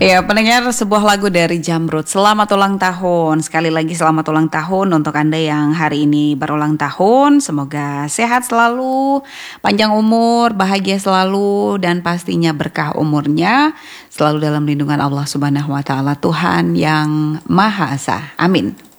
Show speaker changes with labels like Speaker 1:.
Speaker 1: Ya, pendengar, sebuah lagu dari Jamrud. Selamat ulang tahun. Sekali lagi selamat ulang tahun untuk Anda yang hari ini berulang tahun. Semoga sehat selalu, panjang umur, bahagia selalu, dan pastinya berkah umurnya selalu dalam lindungan Allah Subhanahu wa taala, Tuhan yang Maha Esa. Amin.